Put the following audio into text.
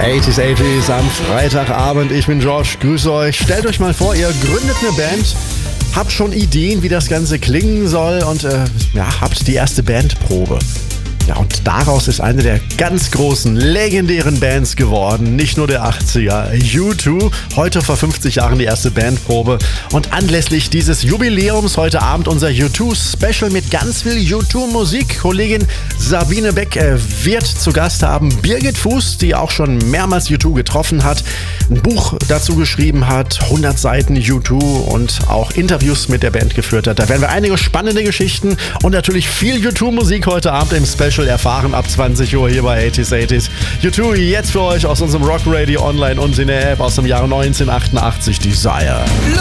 80s am Freitagabend. Ich bin George, grüße euch. Stellt euch mal vor, ihr gründet eine Band, habt schon Ideen, wie das Ganze klingen soll und habt die erste Bandprobe. Ja, und daraus ist eine der ganz großen, legendären Bands geworden. Nicht nur der 80er. U2, heute vor 50 Jahren die erste Bandprobe. Und anlässlich dieses Jubiläums heute Abend unser U2-Special mit ganz viel U2-Musik. Kollegin Sabine Beck wird zu Gast haben. Birgit Fuß, die auch schon mehrmals U2 getroffen hat, ein Buch dazu geschrieben hat, 100 Seiten U2 und auch Interviews mit der Band geführt hat. Da werden wir einige spannende Geschichten und natürlich viel U2-Musik heute Abend im Special erfahren ab 20 Uhr hier bei 80s. U2 jetzt für euch aus unserem Rock Radio Online und in der App aus dem Jahre 1988, Desire.